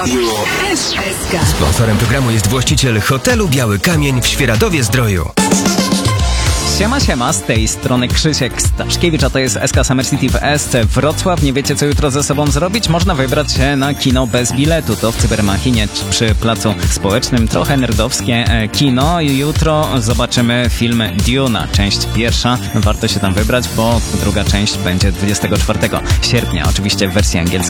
Radio SK. Sponsorem programu jest właściciel hotelu Biały Kamień w Świeradowie-Zdroju. Siema, z tej strony Krzysiek Staszkiewicz, a to jest SK Summer City w SC Wrocław. Nie wiecie, co jutro ze sobą zrobić? Można wybrać się na kino bez biletu. To w Cybermachinie przy Placu Społecznym. Trochę nerdowskie kino. Jutro zobaczymy film Duna, część pierwsza. Warto się tam wybrać, bo druga część będzie 24 sierpnia. Oczywiście w wersji angielskiej.